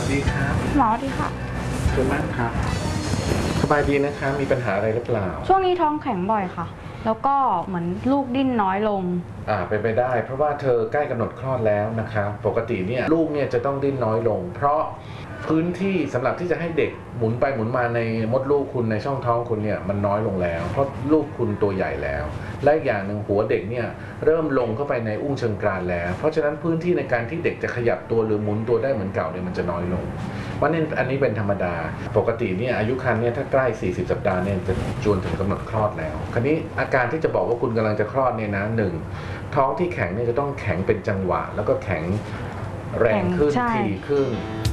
สดีครับหมอดีค่ะเชิญนั่งครับสบายดีนะคะมีปัญหาอะไรหรือเปล่าช่วงนี้ท้องแข็งบ่อยค่ะแล้วก็เหมือนลูกดิ้นน้อยลงเป็นไปได้เพราะว่าเธอใกล้กำหนดคลอดแล้วนะคะปกติเนี่ยลูกเนี่ยจะต้องดิ้นน้อยลงเพราะพื้นที่สำหรับที่จะให้เด็กหมุนไปหมุนมาในมดลูกคุณในช่องท้องคุณเนี่ยมันน้อยลงแล้วเพราะลูกคุณตัวใหญ่แล้วและอีกอย่างหนึ่งหัวเด็กเนี่ยเริ่มลงเข้าไปในอุ้งเชิงกรานแล้วเพราะฉะนั้นพื้นที่ในการที่เด็กจะขยับตัวหรือหมุนตัวได้เหมือนเก่าเนี่ยมันจะน้อยลงวันนี้อันนี้เป็นธรรมดาปกติเนี่ยอายุครรภ์เนี่ยถ้าใกล้40สัปดาห์เนี่ยจะจวนถึงกำหนดคลอดแล้วคราวนี้อาการที่จะบอกว่าคุณกำลังจะคลอดเนี่ยนะหนึ่งท้องที่แข็งเนี่ยจะต้องแข็งเป็นจังหวะแล้วก็แข็งแรงขึ้นถี่ขึ้น